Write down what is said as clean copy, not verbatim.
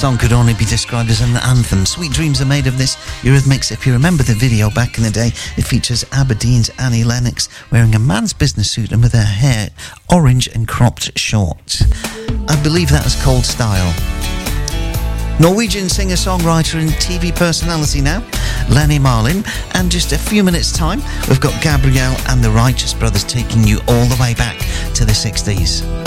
song could only be described as an anthem. Sweet Dreams are made of this Eurythmics. If you remember the video back in the day, it features Aberdeen's Annie Lennox wearing a man's business suit and with her hair orange and cropped short. I believe that was Cold Style. Norwegian singer-songwriter and TV personality now, Lenny Marlin. And just a few minutes' time, we've got Gabrielle and the Righteous Brothers taking you all the way back to the 60s.